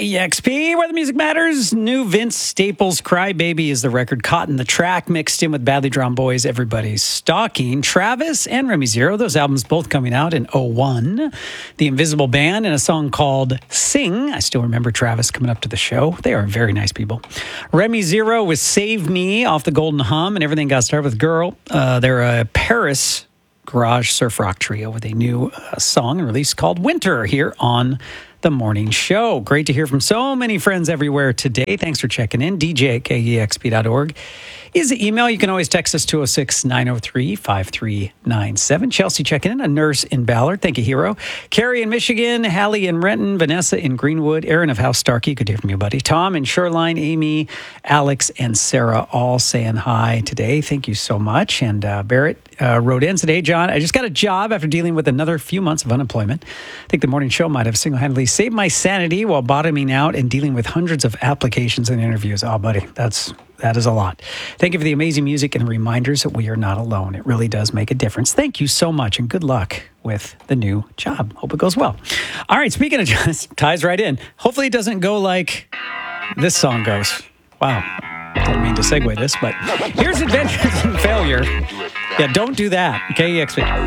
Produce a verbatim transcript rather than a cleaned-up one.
E X P, where the music matters. New Vince Staples' Cry Baby is the record caught in the track, mixed in with Badly Drawn Boys' Everybody's Stalking. Travis and Remy Zero, those albums both coming out in oh one. The Invisible Band and a song called Sing. I still remember Travis coming up to the show. They are very nice people. Remy Zero with Save Me off the Golden Hum, and everything got started with Girl. Uh, they're a Paris garage surf rock trio with a new uh, song and release called Winter here on The Morning Show. Great to hear from so many friends everywhere today. Thanks for checking in. D J at K E X P dot org is the email. You can always text us two oh six, nine oh three, five three nine seven. Chelsea checking in. A nurse in Ballard. Thank you, Hero. Carrie in Michigan. Hallie in Renton. Vanessa in Greenwood. Aaron of House Starkey. Good to hear from you, buddy. Tom in Shoreline. Amy, Alex, and Sarah all saying hi today. Thank you so much. And uh, Barrett uh, wrote in today, John, I just got a job after dealing with another few months of unemployment. I think the morning show might have single-handedly saved my sanity while bottoming out and dealing with hundreds of applications and interviews. Oh, buddy, that's that is a lot. Thank you for the amazing music and reminders that we are not alone. It really does make a difference. Thank you so much, and good luck with the new job. Hope it goes well. All right, speaking of just ties right in. Hopefully it doesn't go like this song goes. Wow. Didn't mean to segue this, but here's Adventures in Failure. Yeah, don't do that. K E X P.